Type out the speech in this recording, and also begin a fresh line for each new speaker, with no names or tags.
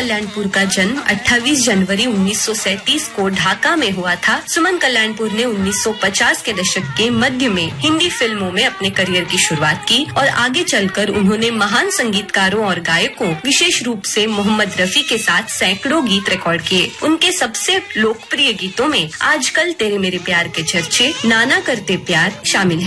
कल्याणपुर का जन्म 28 जनवरी 1937 को ढाका में हुआ था। सुमन कल्याणपुर ने 1950 के दशक के मध्य में हिंदी फिल्मों में अपने करियर की शुरुआत की और आगे चलकर उन्होंने महान संगीतकारों और गायकों, विशेष रूप से मोहम्मद रफी के साथ सैकड़ों गीत रिकॉर्ड किए। उनके सबसे लोकप्रिय गीतों में आजकल तेरे मेरे प्यार के चर्चे, नाना करते प्यार शामिल है।